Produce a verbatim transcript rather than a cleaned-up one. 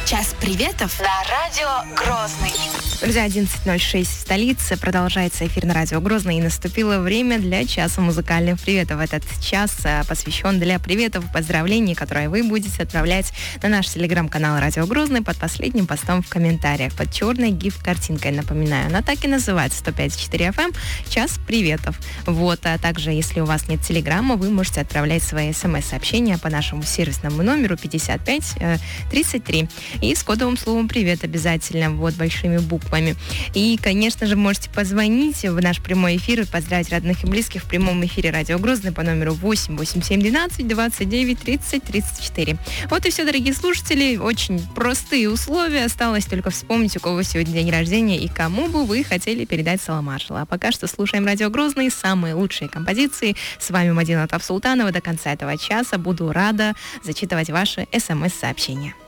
Час приветов на радио Грозный. Друзья, одиннадцать ноль шесть в столице. Продолжается эфир на радио Грозный. И наступило время для часа музыкальных приветов. Этот час посвящен для приветов и поздравлений, которые вы будете отправлять на наш телеграм-канал Радио Грозный под последним постом в комментариях под черной гиф-картинкой. Напоминаю, она так и называется сто пять и четыре эф эм «Час приветов». Вот, а также, если у вас нет телеграмма, вы можете отправлять свои смс-сообщения по нашему сервисному номеру пятьдесят пять тридцать три. И с кодовым словом «Привет» обязательно, вот, большими буквами. И, конечно же, можете позвонить в наш прямой эфир и поздравить родных и близких в прямом эфире Радио Грозный по номеру восемь восемь семь двенадцать двадцать девять тридцать тридцать четыре. Вот и все, дорогие слушатели. Очень простые условия. Осталось только вспомнить, у кого сегодня день рождения и кому бы вы хотели передать салам маршала. А пока что слушаем Радио Грозный, самые лучшие композиции. С вами Мадина Тавсултанова. До конца этого часа буду рада зачитывать ваши смс-сообщения.